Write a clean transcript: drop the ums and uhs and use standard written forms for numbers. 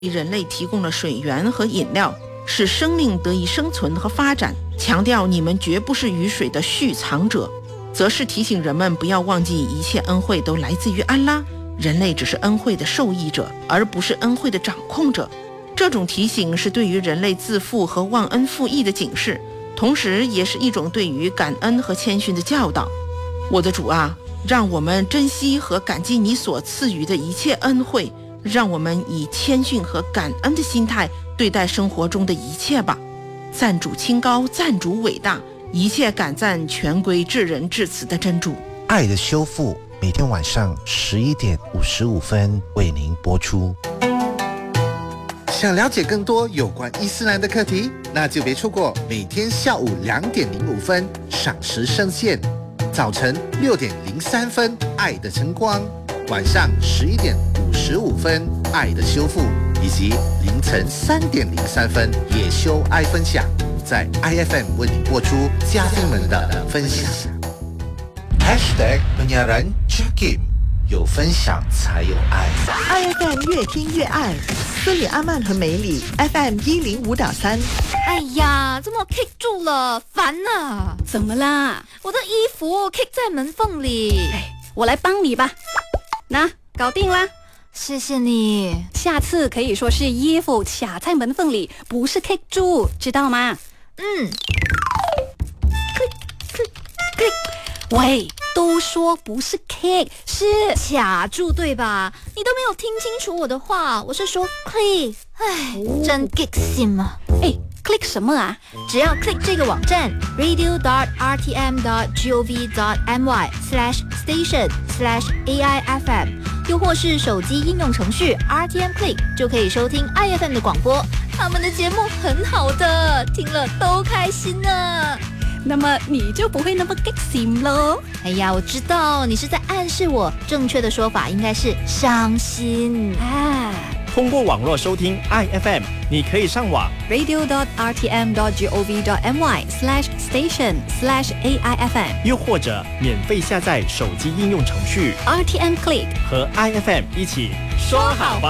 人类提供了水源和饮料，使生命得以生存和发展，强调你们绝不是雨水的蓄藏者，则是提醒人们不要忘记一切恩惠都来自于安拉，人类只是恩惠的受益者，而不是恩惠的掌控者。这种提醒是对于人类自负和忘恩负义的警示，同时也是一种对于感恩和谦逊的教导。我的主啊，让我们珍惜和感激你所赐予的一切恩惠，让我们以谦逊和感恩的心态对待生活中的一切吧。赞主清高，赞主伟大，一切感赞全归至仁至慈的真主。 爱的修复每天晚上11点55分为您播出。 想了解更多有关伊斯兰的课题，那就别错过每天下午2点05分赏时圣线，早晨6点03分爱的晨光，晚上11点55分爱的修复，以及凌晨3点03分也修爱分享，在 IFM 为你播出嘉宾们的分享。 #penyiaran Jakim， 有分享才有爱。 IFM 越听越爱，斯里阿曼和梅里 FM 105.3。 哎呀，怎么 kick 住了？烦啊！ 怎么啦？ 我的衣服 kick 在门缝里。 我来帮你吧。那搞定啦， 谢谢你。 下次可以说是衣服卡在门缝里，不是 kick 住，知道吗？喂，都说不是 kick， 是卡住对吧？你都没有听清楚我的话，我是说 click。哎，真 kick 心啊！ 哎，click 什么啊？ 只要 click 这个网站 radio.rtm.gov.my/station/AIFM， 又或是手机应用程序 RTM Click， 就可以收听 IFM 的广播。他们的节目很好的，听了都开心呢。 那么你就不会那么 kick 心咯。 哎呀，我知道你是在暗示我，正确的说法应该是伤心啊。 通过网络收听 IFM， 你可以上网 radio.rtm.gov.my/station/AIFM， 又或者免费下载手机应用程序 RTM Click 和 IFM 一起说好吧。